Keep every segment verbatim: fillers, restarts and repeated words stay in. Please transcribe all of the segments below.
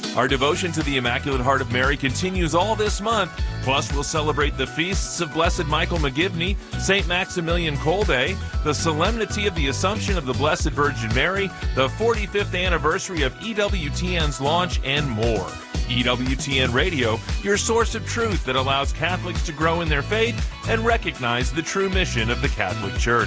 Our devotion to the Immaculate Heart of Mary continues all this month. Plus, we'll celebrate the feasts of Blessed Michael McGivney, Saint Maximilian Kolbe, the Solemnity of the Assumption of the Blessed Virgin Mary, the forty-fifth anniversary of E W T N's launch, and more. E W T N Radio, your source of truth that allows Catholics to grow in their faith and recognize the true mission of the Catholic Church.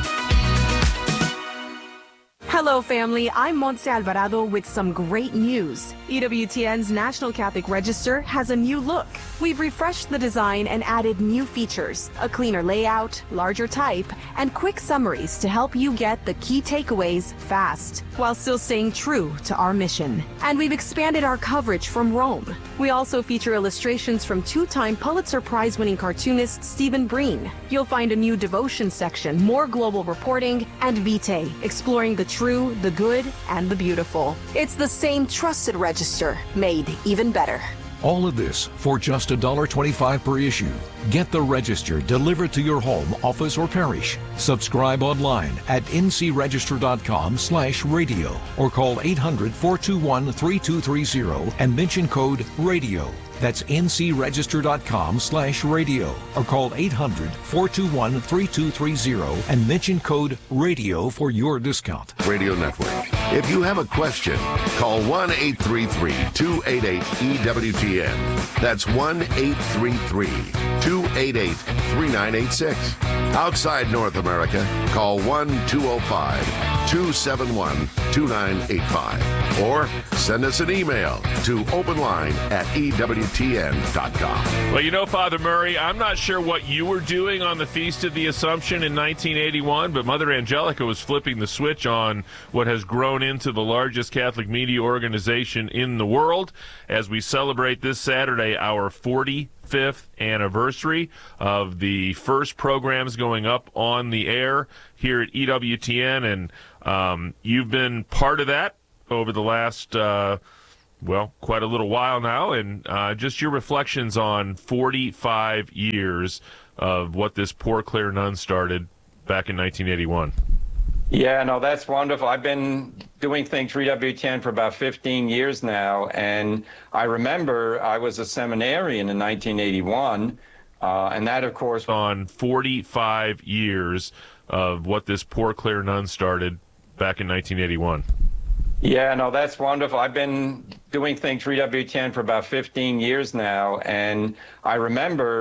Hello, family. I'm Montse Alvarado with some great news. E W T N's National Catholic Register has a new look. We've refreshed the design and added new features, a cleaner layout, larger type, and quick summaries to help you get the key takeaways fast, while still staying true to our mission. And we've expanded our coverage from Rome. We also feature illustrations from two-time Pulitzer Prize-winning cartoonist Stephen Breen. You'll find a new devotion section, more global reporting, and Vitae, exploring the true, the good, and the beautiful. It's the same trusted register, made even better. All of this for just one dollar twenty-five per issue. Get the Register delivered to your home, office, or parish. Subscribe online at n c register dot com slash radio or call eight hundred, four two one, three two three zero and mention code RADIO. That's n c register dot com slash radio or call eight hundred, four two one, three two three zero and mention code RADIO for your discount. Radio Network. If you have a question, call one eight three three, two eight eight, E W T N. That's one eight three three, two eight eight, three nine eight six. Outside North America, call one two zero five, two seven one, two nine eight five or send us an email to openline at E W T N dot com. Well, you know, Father Murray, I'm not sure what you were doing on the Feast of the Assumption in nineteen eighty-one, but Mother Angelica was flipping the switch on what has grown into the largest Catholic media organization in the world as we celebrate this Saturday our forty-fifth anniversary of the first programs going up on the air here at E W T N, and um, you've been part of that over the last uh, well, quite a little while now, and uh, just your reflections on forty-five years of what this Poor Clare Nun started back in nineteen eighty-one. Yeah, no, that's wonderful. I've been doing things for E W T N for about fifteen years now, and I remember I was a seminarian in nineteen eighty-one, uh, and that, of course, on forty-five years of what this Poor Clare Nun started back in nineteen eighty-one. Yeah, no, that's wonderful. I've been doing things for E W T N for about fifteen years now, and I remember